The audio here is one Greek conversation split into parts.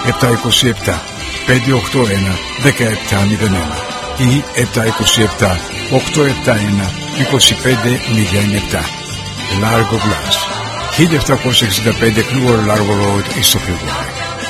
727 581 1701 ή 727 871 2507. Largo Glass, 1765 Kluwer Largo Road, στο Clearwater.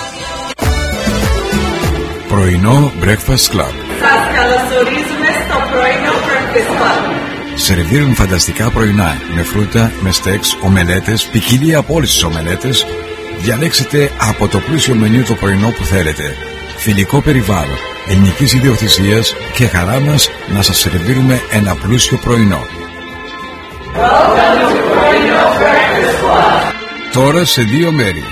Πρωινό Breakfast Club. Σας καλωσορίζουμε στο πρωινό Breakfast Club. Σερβίρουν φανταστικά πρωινά με φρούτα, με στέξ, ομελέτες, ποικιλία από όλες τις ομελέτες. Διαλέξτε από το πλούσιο μενού το πρωινό που θέλετε. Φιλικό περιβάλλον, ελληνικής ιδιοκτησίας και χαρά μας να σας σερβίρουμε ένα πλούσιο πρωινό. Τώρα σε δύο μέρη.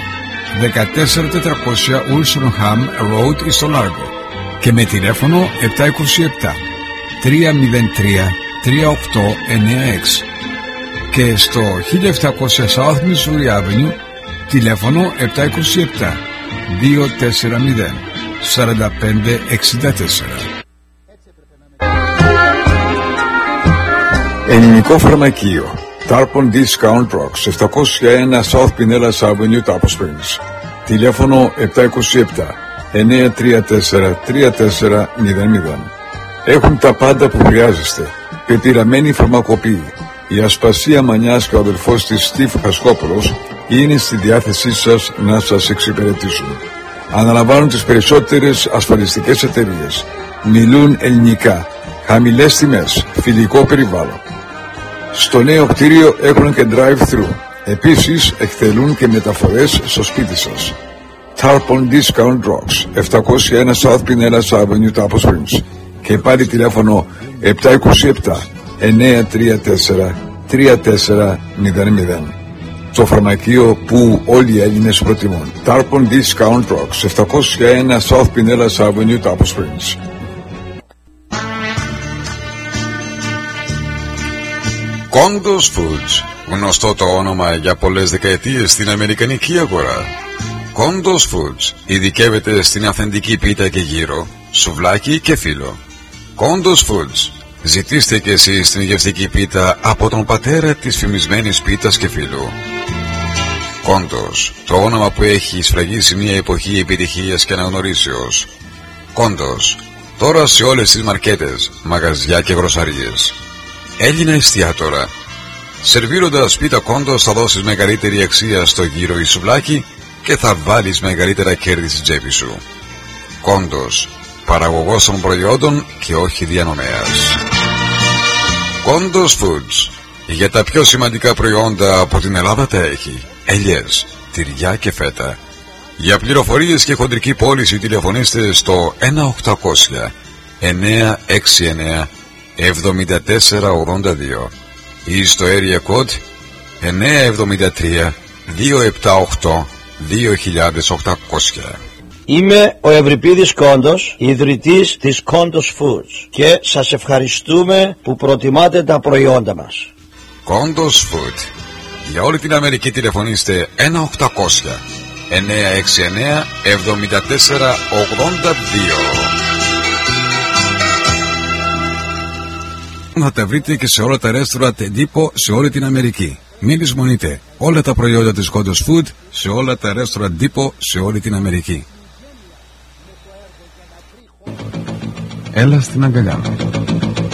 14400 Ulsonham Road στο Λάργο και με τηλέφωνο 727 303 3896 και στο 1700 South Missouri Avenue τηλέφωνο 727 240 4564. Ελληνικό φαρμακείο Tarpon Discount Drugs, 701 South Pinellas Avenue, Tarpon Springs. Τηλέφωνο 727 934 3400. Έχουν τα πάντα που χρειάζεστε. Πεπειραμένη φαρμακοποιοί. Η Ασπασία Μανιάς και ο αδελφός της Στίβ Χασκόπουλος είναι στη διάθεσή σας να σας εξυπηρετήσουν. Αναλαμβάνουν τις περισσότερες ασφαλιστικές εταιρείες. Μιλούν ελληνικά. Χαμηλές τιμές. Φιλικό περιβάλλον. Στο νέο κτίριο έχουν και drive-thru. Επίσης εκτελούν και μεταφορές στο σπίτι σας. Tarpon Discount Drugs, 701 South Pinellas Avenue, Tarpon Springs. Και πάλι τηλέφωνο 727 934 3400. Το φαρμακείο που όλοι οι Έλληνες προτιμούν. Tarpon Discount Drugs, 701 South Pinellas Avenue, Tarpon Springs. Condos Foods, γνωστό το όνομα για πολλές δεκαετίες στην αμερικανική αγορά. Condos Foods ειδικεύεται στην αυθεντική πίτα και γύρο, σουβλάκι και φύλλο. Condos Foods, ζητήστε και εσείς την γευστική πίτα από τον πατέρα της φημισμένης πίτας και φύλλου. Condos, το όνομα που έχει σφραγίσει μια εποχή επιτυχίας και αναγνωρίσεως. Condos, τώρα σε όλες τις μαρκέτες, μαγαζιά και γροσαρίες. Έλληνα εστιατόρα. Σερβίροντας πίτα Condos θα δώσεις μεγαλύτερη αξία στο γύρο ή σουβλάκι και θα βάλεις μεγαλύτερα κέρδη στην τσέπη σου. Condos, παραγωγός των προϊόντων και όχι διανομέας. Condos Foods, για τα πιο σημαντικά προϊόντα από την Ελλάδα τα έχει. Ελιές, τυριά και φέτα. Για πληροφορίες και χοντρική πώληση τηλεφωνήστε στο 1-800 969 7482 ή στο area code 973 278 2800. Είμαι ο Ευρυπίδης Κόντος, ιδρυτής της Condos Foods και σας ευχαριστούμε που προτιμάτε τα προϊόντα μας. Condos Food. Για όλη την Αμερική τηλεφωνήστε 1-800 969 7482. Θα τα βρείτε και σε όλα τα ρέστορα Τεντίπο σε όλη την Αμερική. Μην λησμονείτε όλα τα προϊόντα της Condos Food σε όλα τα ρέστορα Τεντίπο σε όλη την Αμερική. Έλα στην αγκαλιά μου.